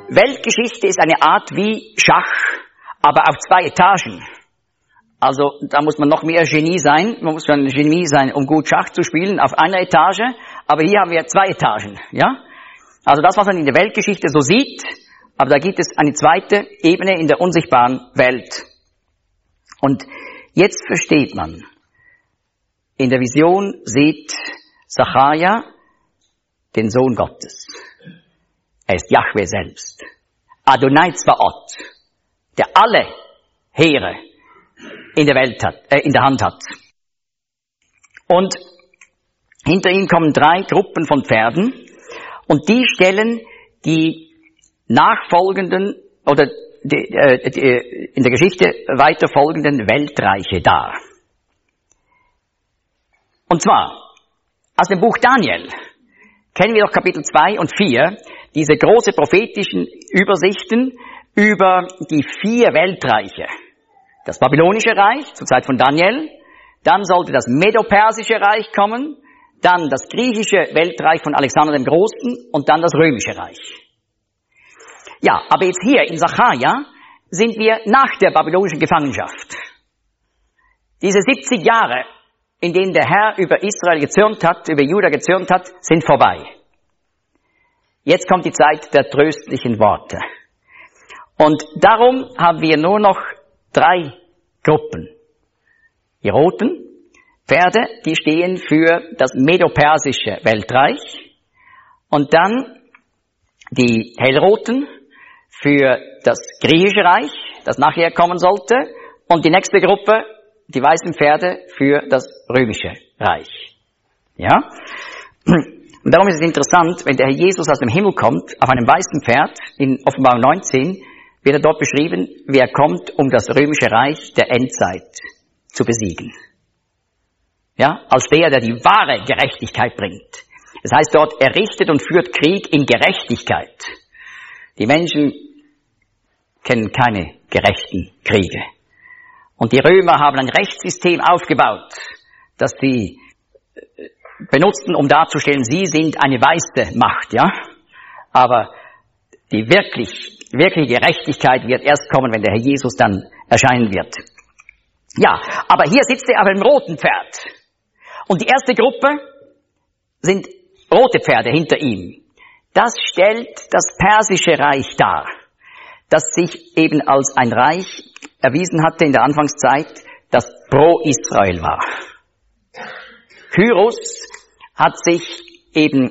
Weltgeschichte ist eine Art wie Schach, aber auf 2 Etagen. Also da muss man noch mehr Genie sein. Man muss schon ein Genie sein, um gut Schach zu spielen auf einer Etage. Aber hier haben wir 2 Etagen. Ja? Also das, was man in der Weltgeschichte so sieht, aber da gibt es eine zweite Ebene in der unsichtbaren Welt. Und jetzt versteht man, in der Vision sieht Sacharja den Sohn Gottes. Er ist Jahwe selbst. Adonai Zvaot, der alle Heere in der Welt hat, in der Hand hat. Und hinter ihm kommen 3 Gruppen von Pferden und die stellen die nachfolgenden oder in der Geschichte weiterfolgenden Weltreiche dar. Und zwar aus dem Buch Daniel kennen wir doch Kapitel 2 und 4, diese große prophetischen Übersichten über die 4 Weltreiche. Das babylonische Reich zur Zeit von Daniel, dann sollte das Medo-Persische Reich kommen, dann das griechische Weltreich von Alexander dem Großen und dann das römische Reich. Ja, aber jetzt hier in Sacharja sind wir nach der babylonischen Gefangenschaft. Diese 70 Jahre, in denen der Herr über Israel gezürnt hat, über Juda gezürnt hat, sind vorbei. Jetzt kommt die Zeit der tröstlichen Worte. Und darum haben wir nur noch 3 Gruppen. Die roten Pferde, die stehen für das Medo-Persische Weltreich. Und dann die hellroten für das griechische Reich, das nachher kommen sollte. Und die nächste Gruppe, die weißen Pferde, für das römische Reich. Ja? Und darum ist es interessant, wenn der Herr Jesus aus dem Himmel kommt, auf einem weißen Pferd, in Offenbarung 19, wird er dort beschrieben, wie er kommt, um das römische Reich der Endzeit zu besiegen. Ja, als der die wahre Gerechtigkeit bringt. Das heißt dort, er richtet und führt Krieg in Gerechtigkeit. Die Menschen kennen keine gerechten Kriege. Und die Römer haben ein Rechtssystem aufgebaut, das sie benutzten, um darzustellen, sie sind eine weiße Macht, ja. Aber die wirkliche Gerechtigkeit wird erst kommen, wenn der Herr Jesus dann erscheinen wird. Ja, aber hier sitzt er auf einem roten Pferd. Und die erste Gruppe sind rote Pferde hinter ihm. Das stellt das persische Reich dar, das sich eben als ein Reich erwiesen hatte in der Anfangszeit, das pro Israel war. Kyros hat sich eben